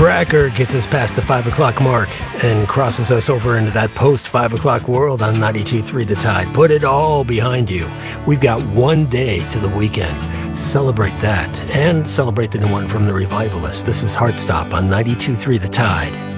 Cracker gets us past the 5 o'clock mark and crosses us over into that post 5 o'clock world on 92.3 The Tide. Put it all behind you. We've got one day to the weekend. Celebrate that and celebrate the new one from the Revivalist. This is Heartstop on 92.3 The Tide.